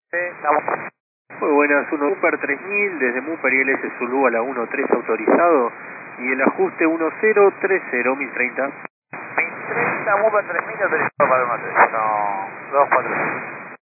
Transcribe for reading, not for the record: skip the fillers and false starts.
Estamos. Muy buenas, 1 Mupper 3000 desde Mupper y LS Zulu a la 13 autorizado y el ajuste 1030 1030. 1030, Mupper 3000 autorizado para 13. No, 246.